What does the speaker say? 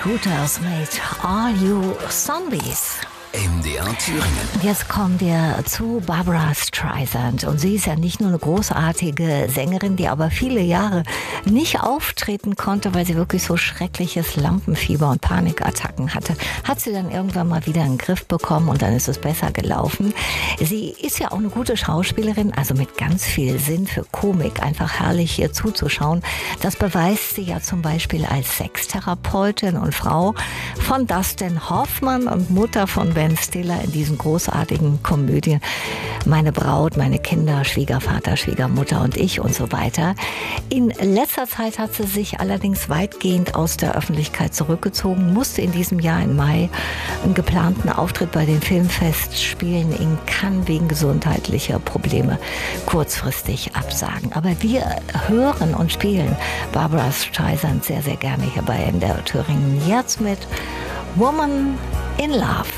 Scooters mit All You Zombies. MDR Thüringen. Jetzt kommen wir zu Barbra Streisand. Und sie ist ja nicht nur eine großartige Sängerin, die aber viele Jahre nicht auftreten konnte, weil sie wirklich so schreckliches Lampenfieber und Panikattacken hatte. Hat sie dann irgendwann mal wieder in den Griff bekommen und dann ist es besser gelaufen. Sie ist ja auch eine gute Schauspielerin, also mit ganz viel Sinn für Komik. Einfach herrlich hier zuzuschauen. Das beweist sie ja zum Beispiel als Sextherapeutin und Frau von Dustin Hoffmann und Mutter von Ben Stiller in diesen großartigen Komödien Meine Braut, meine Kinder, Schwiegervater, Schwiegermutter und ich und so weiter. In letzter Zeit hat sie sich allerdings weitgehend aus der Öffentlichkeit zurückgezogen, musste in diesem Jahr im Mai einen geplanten Auftritt bei den Filmfestspielen in Cannes wegen gesundheitlicher Probleme kurzfristig absagen. Aber wir hören und spielen Barbra Streisand sehr, sehr gerne hier bei MDR Thüringen. Jetzt mit Woman in Love.